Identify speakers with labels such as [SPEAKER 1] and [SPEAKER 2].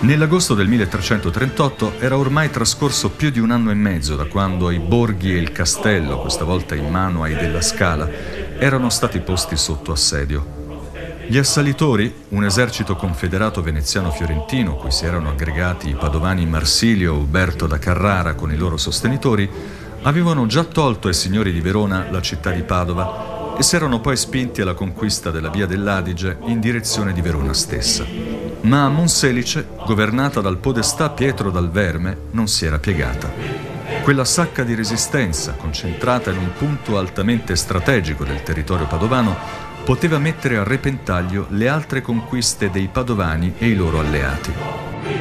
[SPEAKER 1] Nell'agosto del 1338 era ormai trascorso più di 1 anno e mezzo da quando i borghi e il castello, questa volta in mano ai Della Scala, erano stati posti sotto assedio. Gli assalitori, un esercito confederato veneziano-fiorentino cui si erano aggregati i padovani Marsilio e Uberto da Carrara con i loro sostenitori, avevano già tolto ai signori di Verona la città di Padova e si erano poi spinti alla conquista della via dell'Adige in direzione di Verona stessa. Ma Monselice, governata dal podestà Pietro dal Verme, non si era piegata. Quella sacca di resistenza, concentrata in un punto altamente strategico del territorio padovano, poteva mettere a repentaglio le altre conquiste dei padovani e i loro alleati.